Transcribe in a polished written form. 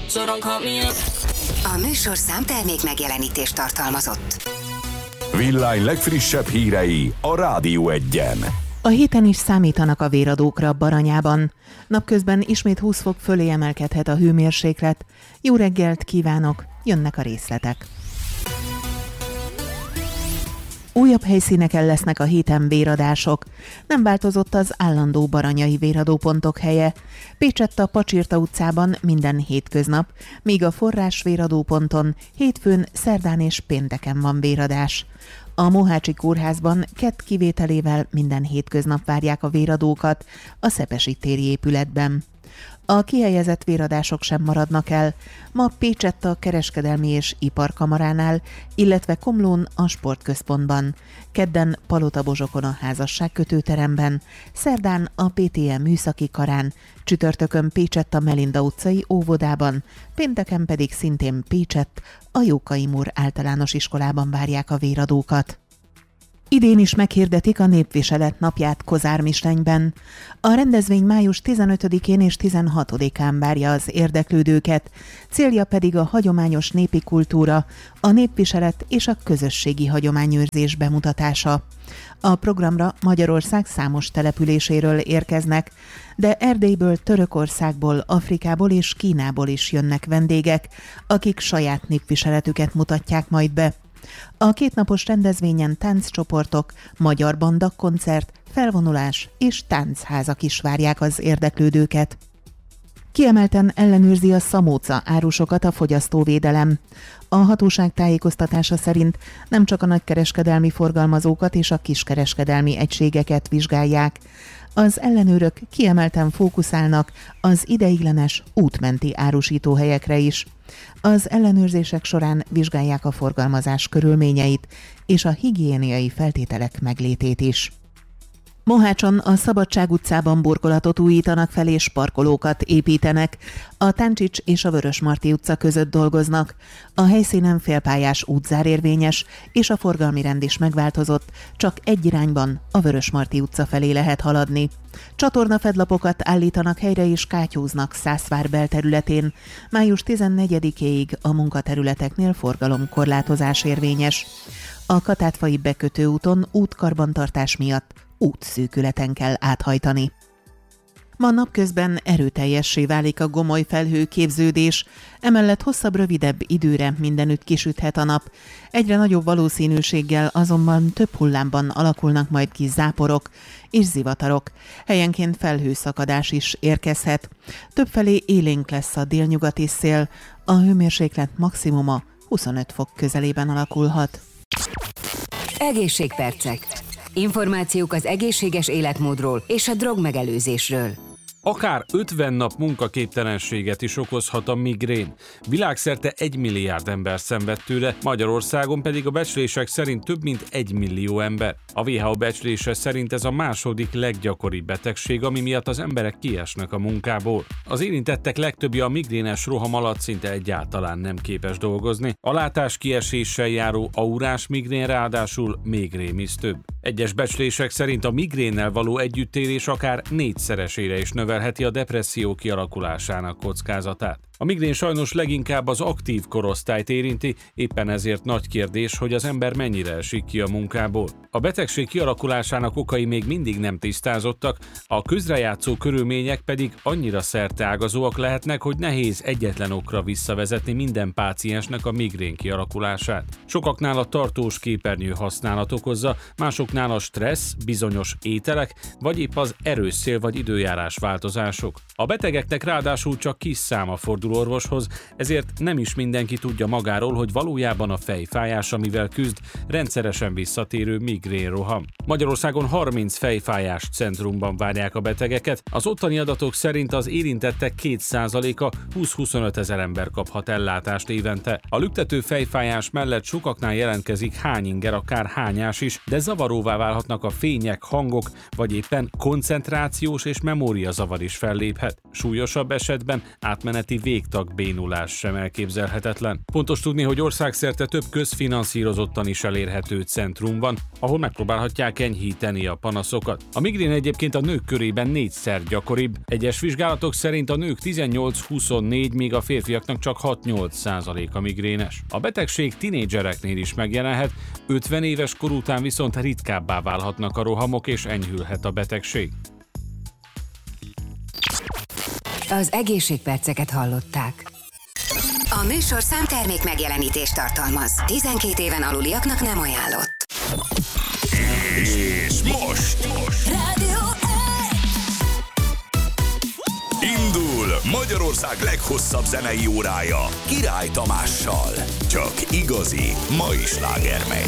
so don't call me up. A műsorszám termék megjelenítést tartalmazott. Villány legfrissebb hírei a Rádió Egyen. A héten is számítanak a véradókra Baranyában. Napközben ismét 20 fok fölé emelkedhet a hőmérséklet. Jó reggelt kívánok, jönnek a részletek. Újabb helyszíneken lesznek a héten véradások. Nem változott az állandó baranyai véradópontok helye. Pécsett a Pacsirta utcában minden hétköznap, míg a Forrás véradóponton hétfőn, szerdán és pénteken van véradás. A Mohácsi kórházban kett kivételével minden hétköznap várják a véradókat a Szepesi téri épületben. A kihelyezett véradások sem maradnak el. Ma Pécsett a Kereskedelmi és Iparkamaránál, illetve Komlón a Sportközpontban. Kedden Palotabozsokon a Házasságkötőteremben, szerdán a PTM műszaki karán, csütörtökön Pécsett a Melinda utcai óvodában, pénteken pedig szintén Pécsett a Jókai Mór általános iskolában várják a véradókat. Idén is meghirdetik a Népviselet napját Kozármislenyben. A rendezvény május 15-én és 16-án várja az érdeklődőket, célja pedig a hagyományos népi kultúra, a népviselet és a közösségi hagyományőrzés bemutatása. A programra Magyarország számos településéről érkeznek, de Erdélyből, Törökországból, Afrikából és Kínából is jönnek vendégek, akik saját népviseletüket mutatják majd be. A kétnapos rendezvényen tánccsoportok, magyar banda, koncert, felvonulás és táncházak is várják az érdeklődőket. Kiemelten ellenőrzi a szamóca árusokat a fogyasztóvédelem. A hatóság tájékoztatása szerint nem csak a nagykereskedelmi forgalmazókat és a kiskereskedelmi egységeket vizsgálják. Az ellenőrök kiemelten fókuszálnak az ideiglenes útmenti árusítóhelyekre is. Az ellenőrzések során vizsgálják a forgalmazás körülményeit és a higiéniai feltételek meglétét is. Mohácson a Szabadság utcában burkolatot újítanak fel és parkolókat építenek. A Táncsics és a Vörösmarty utca között dolgoznak. A helyszínen félpályás útzár érvényes, és a forgalmi rend is megváltozott, csak egy irányban, a Vörösmarty utca felé lehet haladni. Csatornafedlapokat állítanak helyre és kátyúznak Szászvár belterületén. Május 14-éig a munkaterületeknél forgalomkorlátozás érvényes. A Katátfai bekötőúton útkarbantartás miatt útszűkületen kell áthajtani. Ma napközben erőteljessé válik a gomoly felhőképződés, emellett hosszabb-rövidebb időre mindenütt kisüthet a nap. Egyre nagyobb valószínűséggel azonban több hullámban alakulnak majd ki záporok és zivatarok. Helyenként felhőszakadás is érkezhet. Többfelé élénk lesz a délnyugati szél, a hőmérséklet maximuma 25 fok közelében alakulhat. Egészségpercek. Információk az egészséges életmódról és a drogmegelőzésről. Akár 50 nap munkaképtelenséget is okozhat a migrén. Világszerte 1 milliárd ember szenved tőle, Magyarországon pedig a becslések szerint több mint 1 millió ember. A WHO becslése szerint ez a második leggyakoribb betegség, ami miatt az emberek kiesnek a munkából. Az érintettek legtöbbje a migrénes roham alatt szinte egyáltalán nem képes dolgozni. A látás kieséssel járó aurás migrén ráadásul még rémisztőbb. Egyes becslések szerint a migrénnel való együttélés akár 4-szeresére is növelheti a depresszió kialakulásának kockázatát. A migrén sajnos leginkább az aktív korosztályt érinti, éppen ezért nagy kérdés, hogy az ember mennyire esik ki a munkából. A betegség kialakulásának okai még mindig nem tisztázottak, a közrejátszó körülmények pedig annyira szerteágazóak lehetnek, hogy nehéz egyetlen okra visszavezetni minden páciensnek a migrén kialakulását. Sokaknál a tartós képernyő használat okozza, másoknál a stressz, bizonyos ételek, vagy épp az erős szél vagy időjárás változások. A betegeknek ráadásul csak kis száma fordul orvoshoz, ezért nem is mindenki tudja magáról, hogy valójában a fejfájás, amivel küzd, rendszeresen visszatérő migrénroham. Magyarországon 30 fejfájás centrumban várják a betegeket, az ottani adatok szerint az érintettek 2%-a 20-25 ezer ember kaphat ellátást évente. A lüktető fejfájás mellett sokaknál jelentkezik hányinger, akár hányás is, de zavaróvá válhatnak a fények, hangok, vagy éppen koncentrációs és memóriazavar is felléphet. Súlyosabb esetben átmeneti végtagbénulás sem elképzelhetetlen. Fontos tudni, hogy országszerte több közfinanszírozottan is elérhető centrum van, ahol megpróbálhatják enyhíteni a panaszokat. A migrén egyébként a nők körében 4-szer gyakoribb. Egyes vizsgálatok szerint a nők 18-24, míg a férfiaknak csak 6-8% migrénes. A betegség tinédzsereknél is megjelenhet, 50 éves kor után viszont ritkábbá válhatnak a rohamok és enyhülhet a betegség. Az egészségperceket hallották. A műsor számtermék megjelenítést tartalmaz. 12 éven aluliaknak nem ajánlott. És most Rádió indul Magyarország leghosszabb zenei órája Király Tamással. Csak igazi mai sláger megy.